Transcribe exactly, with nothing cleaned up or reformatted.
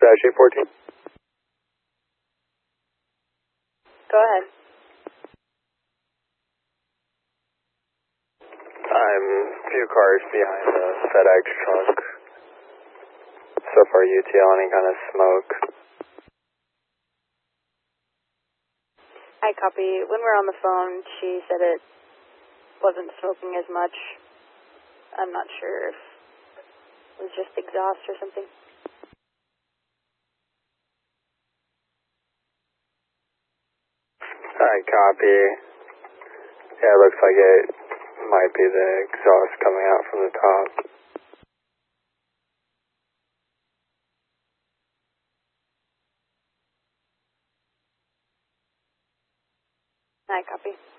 eight fourteen. Go ahead. I'm a few cars behind the FedEx truck. So far, U T L, any kind of smoke. I copy. When we're on the phone, she said it wasn't smoking as much. I'm not sure if it was just exhaust or something. I copy. Yeah, it looks like it might be the exhaust coming out from the top. I copy.